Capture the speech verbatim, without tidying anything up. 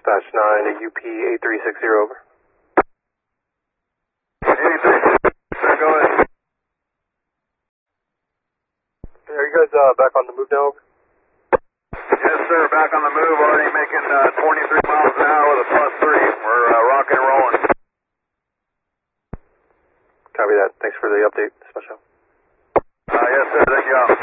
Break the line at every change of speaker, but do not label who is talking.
Dispatch nine to U P eight three six zero, over.
eight three six, sir, go ahead.
Are you guys uh, back on the move now, over?
Yes, sir, back on the move, already making uh, twenty-three miles an hour with a plus three. We're uh, rocking and rolling.
Copy that. Thanks for the update, Special.
Uh, yes, sir, thank you all.